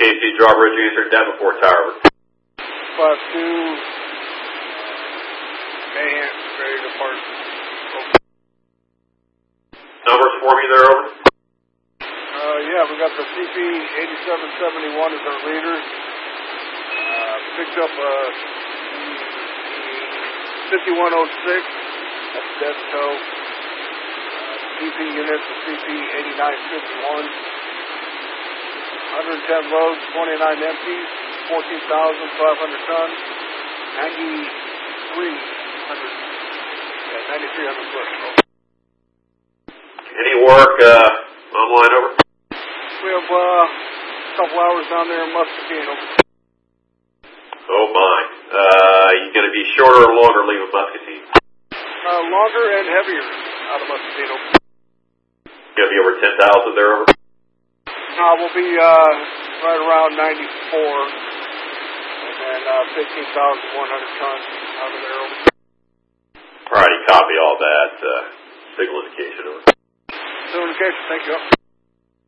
KC Drawbridge answer, Davenport Tower. 5-2. Mahan, ready to depart. Numbers for me there, over. Yeah, we got the CP 8771 as our leader. Picked up 5106. That's dead tow. CP units, the CP 8951. 110 loads, 29 empties, 14,500 tons, 9,300 foot. Any work online, over? We have a couple hours down there in Muscatine. Oh my. You going to be shorter or longer leaving Muscatine? Longer and heavier out of Muscatine. Going to be over 10,000 there, over? We'll be right around 94, and then 15,100 tons out of there. Alrighty, copy all that. Signal indication, over. Signal indication, thank you.